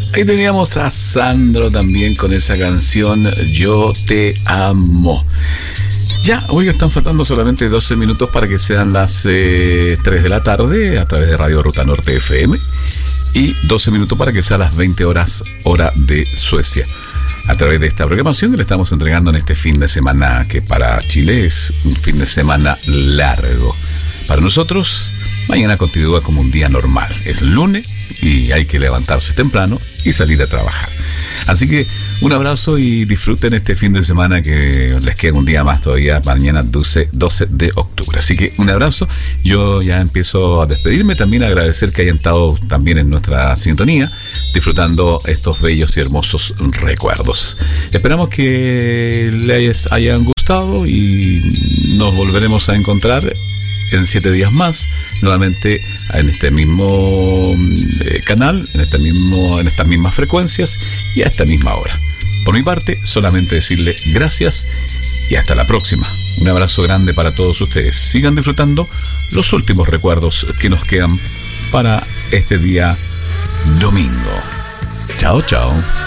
Ahí teníamos a Sandro también con esa canción Yo Te Amo. Ya, hoy están faltando solamente 12 minutos para que sean las 3 de la tarde a través de Radio Ruta Norte FM y 12 minutos para que sean las 20 horas, hora de Suecia. A través de esta programación que le estamos entregando en este fin de semana, que para Chile es un fin de semana largo. Para nosotros, mañana continúa como un día normal. Es lunes y hay que levantarse temprano y salir a trabajar. Así que un abrazo y disfruten este fin de semana, que les queda un día más todavía, mañana 12 de octubre. Así que un abrazo. Yo ya empiezo a despedirme, también agradecer que hayan estado también en nuestra sintonía, disfrutando estos bellos y hermosos recuerdos. Esperamos que les hayan gustado y nos volveremos a encontrar en 7 días más, nuevamente en este mismo canal, en estas mismas frecuencias y a esta misma hora. Por mi parte, solamente decirle gracias y hasta la próxima. Un abrazo grande para todos ustedes. Sigan disfrutando los últimos recuerdos que nos quedan para este día domingo. Chao, chao.